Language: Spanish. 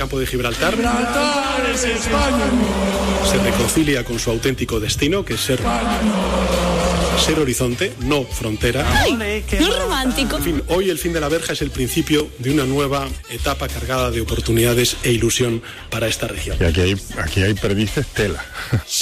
campo de Gibraltar. Gibraltar es España. Se reconcilia con su auténtico destino, que es ser horizonte, no frontera. ¡Ay, qué romántico! En fin, hoy el fin de la verja es el principio de una nueva etapa cargada de oportunidades e ilusión para esta región. Y aquí hay perdices tela.